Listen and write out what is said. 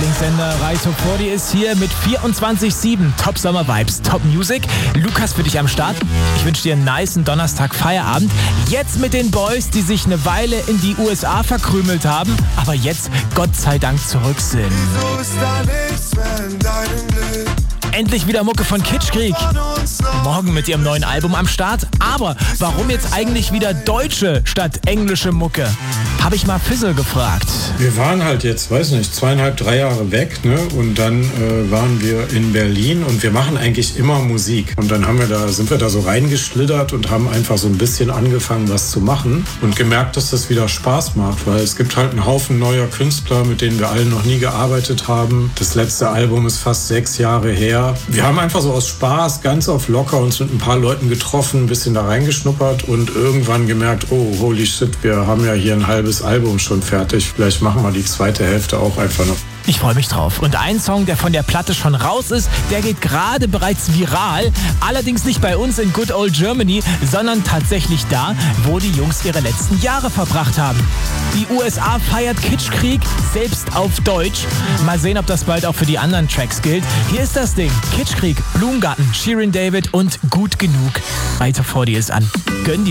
Lieblingssender Radio 40 ist hier mit 24/7 Top Sommer Vibes, Top Music. Lukas für dich am Start. Ich wünsche dir einen nicen Donnerstag Feierabend. Jetzt mit den Boys, die sich eine Weile in die USA verkrümelt haben, aber jetzt Gott sei Dank zurück sind. Endlich wieder Mucke von Kitschkrieg. Morgen mit ihrem neuen Album am Start. Aber warum jetzt eigentlich wieder deutsche statt englische Mucke? Habe ich mal Fizzle gefragt. Wir waren halt jetzt, 2,5, 3 Jahre weg, ne? Und dann waren wir in Berlin und wir machen eigentlich immer Musik. Und dann sind wir da so reingeschlittert und haben einfach so ein bisschen angefangen, was zu machen und gemerkt, dass das wieder Spaß macht, weil es gibt halt einen Haufen neuer Künstler, mit denen wir alle noch nie gearbeitet haben. Das letzte Album ist fast 6 Jahre her. Wir haben einfach so aus Spaß, ganz auf locker uns mit ein paar Leuten getroffen, ein bisschen da reingeschnuppert und irgendwann gemerkt, oh, holy shit, wir haben ja hier ein halbes Album schon fertig. Vielleicht machen wir die zweite Hälfte auch einfach noch. Ich freue mich drauf. Und ein Song, der von der Platte schon raus ist, der geht gerade bereits viral. Allerdings nicht bei uns in Good Old Germany, sondern tatsächlich da, wo die Jungs ihre letzten Jahre verbracht haben. Die USA feiert Kitschkrieg, selbst auf Deutsch. Mal sehen, ob das bald auch für die anderen Tracks gilt. Hier ist das Ding. Kitschkrieg, Blumengarten, Shirin David und Gut genug. Radio 40 ist an. Gönn dir.